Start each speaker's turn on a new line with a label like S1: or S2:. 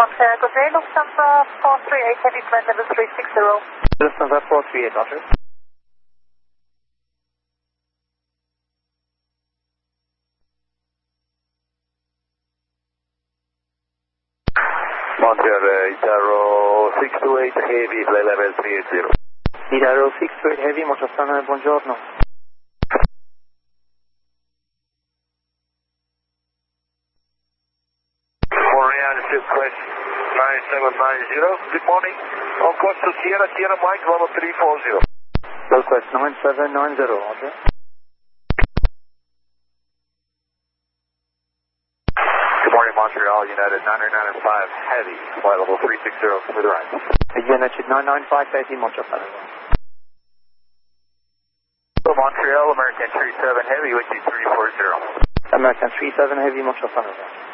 S1: Montreal, good day, Lufthansa 438, heavy flight level 360.
S2: Lufthansa 438, Roger.
S3: Montreal, Itaro 628 heavy, flight level 380.
S2: Itaro 628 heavy, Montreal, buongiorno.
S3: Montreal, Request 9790, good morning. On course to Sierra, Sierra Mike, level 340.
S2: Request 9790, Roger.
S3: Good morning, Montreal, United 9995, heavy, flight level 360, with the right.
S2: United 995 heavy, Montreal.
S3: Montreal, American 37 heavy, with you 340.
S2: American 37 heavy, Montreal.